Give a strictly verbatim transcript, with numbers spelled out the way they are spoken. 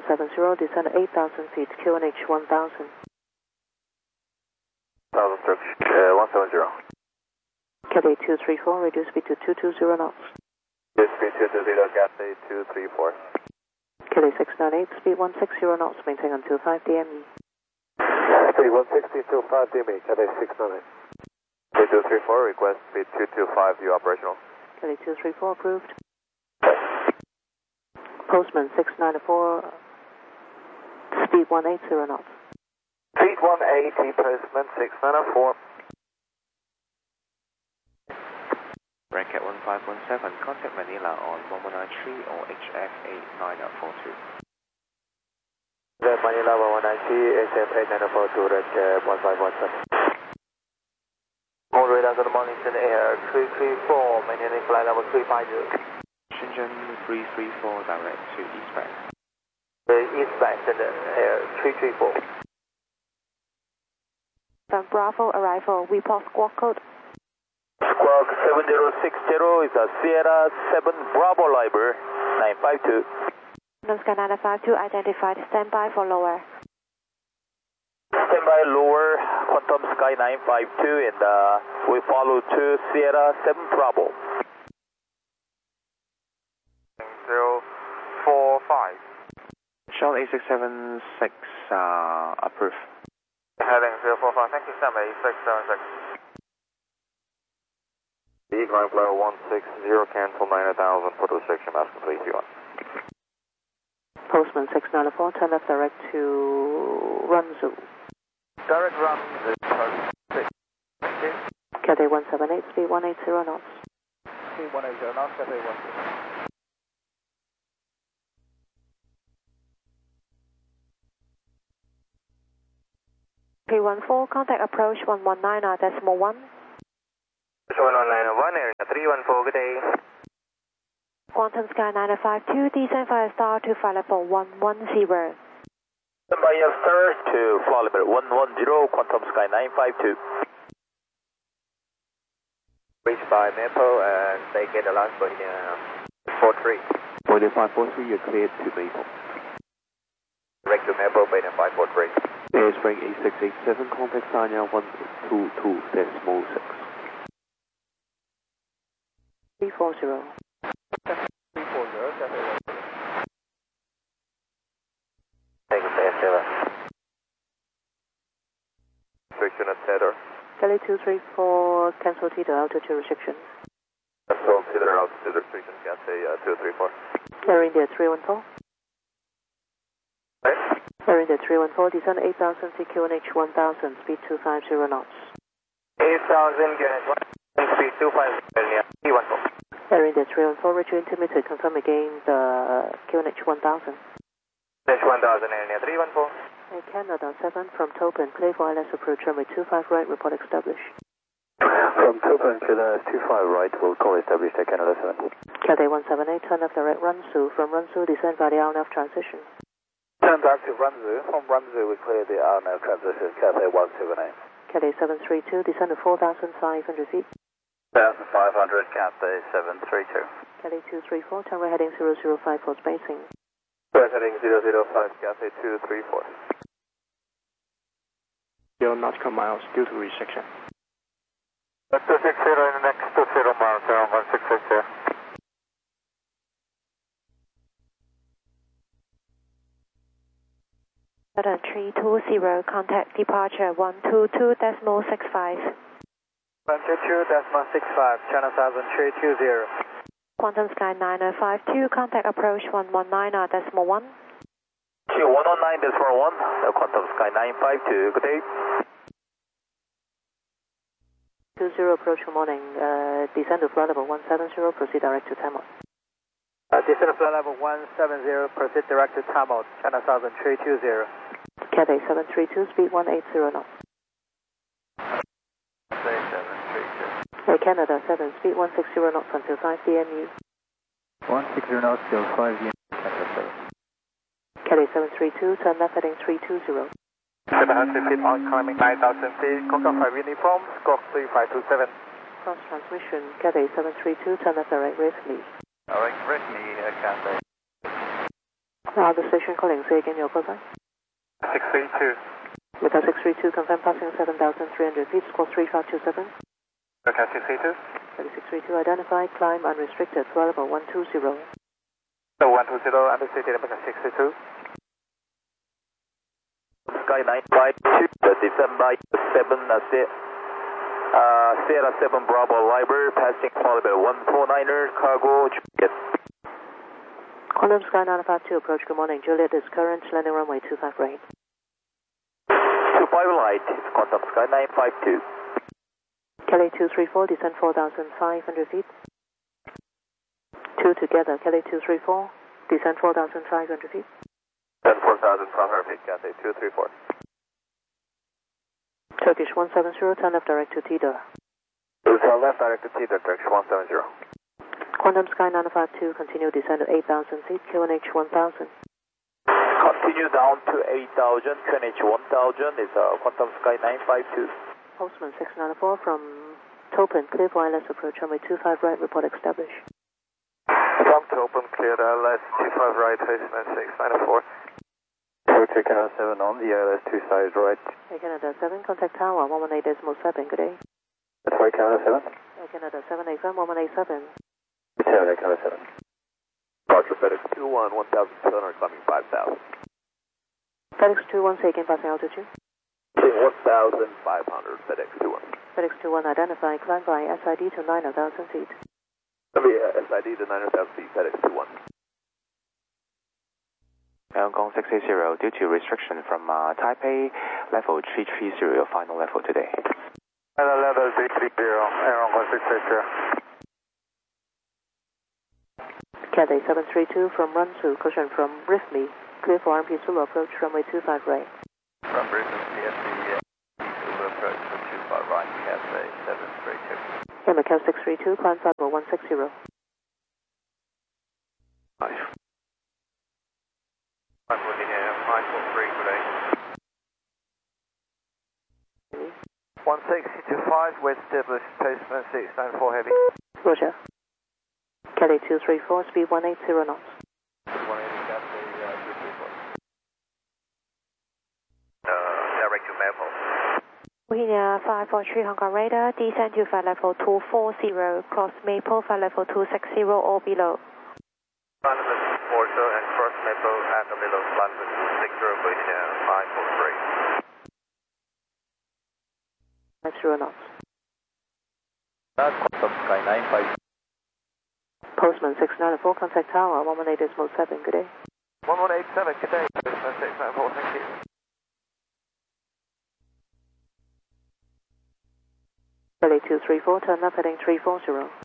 one seven zero, descend eight thousand feet, Q N H one thousand. one thousand stroke, uh, one seven zero. Cathay two three four, reduce speed to two two zero knots. Reduce speed two two zero, Cathay two three four. Cathay six nine eight, speed one six zero knots, maintain on two five D M E. Cathay one sixty, two five D M E, Cathay six nine eight. Cathay two three four, request speed two two five, view operational. Cathay two three four, approved. Postman six nine four, speed one eight zero knots. Speed one eighty, Postman six nine four. Bracket one five one seven, contact Manila on one one nine three or H F eight nine four two. Manila one one nine three, H F eight nine four two, red one five one seven. On radar, good morning, in air three three four, maintaining flight level three five zero. Shenzhen three three four, direct to eastbound. The eastbound, in air three three four. From Bravo, arrival, report squawk code. Squawk seven zero six zero is a Sierra seven Bravo Liber nine five two. Sky nine five two identified, standby for lower. Standby lower, Quantum Sky nine five two, and uh, we follow to Sierra seven Bravo. zero four five. Sean eight six seven six, uh, approved. Heading zero four five, thank you, Sam eight six seven six. The ground flow one six zero, cancel nine thousand, photo section, mask complete, you on. Postman six nine four, turn left direct to Runzhou. Direct run, six. Thank you. Cathay one seven eight, speed one eight zero knots. Speed one eight zero knots, Cathay one six. three one four, contact approach one one nine, uh, decimal one. one one nine one, area three one four, good day. Quantum Sky nine five two, descend via star to flight level one one zero. Standby star to flight level one one zero, Quantum Sky nine five two. Reach by Maple and they get the last point uh, four three. Point five four three, you're cleared to Maple. Direct to Maple, Bay five four three. Airspring eight six eight seven, contact Sanya one two two decimal six. three four zero. three four zero, Thank you, seven. Restriction at tether. Kelly two three four, cancel T to altitude restriction. Cancel tether altitude restriction, Cathay uh, two three four. Air India three one four. Right. Air India three one four, descend eight thousand, C Q N H one thousand, speed two five zero knots. eight thousand, Q N H one thousand, speed two five zero, three one four. Air India three one four, reach intermittent, confirm again the Q N H one thousand. Q N H one thousand, Air India three one four. Air Canada seven from Topin, clear for I L S approach runway two five right, report established. From Topin to the two five right, we'll call established at Canada seven. Cathay one seven eight, turn left direct Runzhou, from Runzhou descend via the R N F transition. Turn back to Runzhou, from Runzhou we clear the R N F transition, Cathay one seven eight. Cathay seven three two, descend to four thousand five hundred feet. four thousand five hundred, Cathay seven three two. Cathay two three four, turn right heading zero zero five for spacing. Right heading zero zero five, Cathay two three four. Zero nautical miles due to restriction. two six zero in the next two zero miles, around one six six zero. three two zero, contact departure one two two decimal six five. one two two decimal six five, China one thousand three two zero. Quantum Sky nine five two, contact approach one one nine, decimal one. Q one one nine decimal one, Quantum Sky nine five two, good day. two zero, approach good morning, uh, descend to flight level one seven zero, proceed direct to Tamil. Uh, descend to flight level one seven zero, proceed direct to Tamil, China one thousand three two zero. Cathay seven three two, speed one eight zero knots. Cathay seven three two. Air Canada seven, speed one six zero knots until five D M U. one six zero knots till five D M U, Canada seven. Cathay seven three two, turn left heading three two zero. seven hundred feet on climbing nine thousand feet, Coca five uniform, squawk three five two seven. Cross transmission, Cathay seven three two, turn left direct Risley. Alright, Risley, uh, Cathay. Now the station calling, say again your call sign. six three two. Mecca six three two, confirm passing seven thousand three hundred feet, score three five two seven. Mecca six three two. six three two, identified, climb unrestricted, flight level one two zero. So one two zero, understated, Mecca six three two. Sky nine five two, descend by seven, uh, uh, Sierra seven Bravo Library, passing flight level one four niner, cargo, Juliet. Quantum Sky nine five two, approach, good morning, Juliet is current, landing runway two five right. two five light, Quantum Sky nine five two. Kelly two three four, descend four thousand five hundred feet. Two together, Kelly two three four, descend four thousand five hundred feet. Then four thousand five hundred feet, Cathay two three four. Turkish one seven zero, turn left direct to Tidor. Turn left direct to Tidor, direction one seven zero. Quantum Sky nine five two, continue descend to eight thousand feet, Q N H one thousand. Continue down to eight thousand, Q N H one thousand is uh, Quantum Sky nine five two. Postman six nine four from Topin, clear for I L S approach, runway two five right, report established. From Topin, cleared I L S two five right, Postman six nine four. Hotel Canada seven on the I L S two side right. Air Canada seven, contact tower one one eight decimal seven, good day. That's right, Canada seven. Air Canada seven, A F M one one eight seven. Return Air Canada seven. Roger, FedEx two one, one thousand two hundred, climbing five thousand. FedEx two one, say again, passing altitude. one thousand five hundred, FedEx two one. FedEx two one, identify, climb by S I D to nine thousand feet. That'll be uh, S I D to nine thousand feet, FedEx two one. Hong Kong six eight zero, due to restriction from uh, Taipei, level three three zero, your final level today. Final level three three zero, Hong Kong six eight zero. Cathay seven three two from Runsu, caution from Rifmi, clear for R M P Zulu approach, runway two five right. From Brisbane, P S C, Zulu approach from two five right, Cathay seven three two. Yeah, Macau six three two, climb flight level one six zero. Nice. I'm looking at nine four three today. one six two five, West established, Postman six nine four heavy. Roger. Kelly two three four, speed one eight zero knots. one eighty, Cathay uh, two three four. Uh, direct to Maple. Bohemia five four three Hong Kong radar, descend to flight level two four zero, cross Maple, flight level two six zero or below. London four zero and cross Maple at the below London two six zero, Bohemia five four three. Five zero knots. That's Quantum Sky nine five. Postman six nine four, contact tower one one eight decimal seven, good day. one one eight seven, good day, Postman six nine four, thank you. Kelly two three four, turn left heading three four zero.